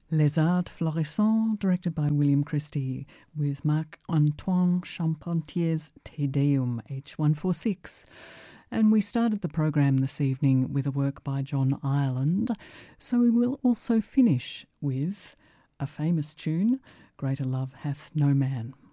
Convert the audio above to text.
Les Arts Florissants, directed by William Christie, with Marc-Antoine Charpentier's Te Deum, H146. And we started the program this evening with a work by John Ireland, so we will also finish with a famous tune, Greater Love Hath No Man.